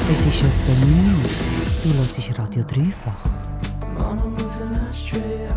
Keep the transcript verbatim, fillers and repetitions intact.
Es ist etwa neun Uhr. Du hörst Radio Dreifach. Mama was an ashtray.